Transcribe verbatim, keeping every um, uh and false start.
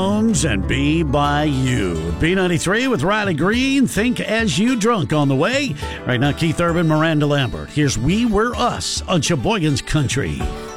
And Be By You. B ninety-three with Riley Green. Think As You Drunk on the way. Right now, Keith Urban, Miranda Lambert. Here's We Were Us on Sheboygan's Country.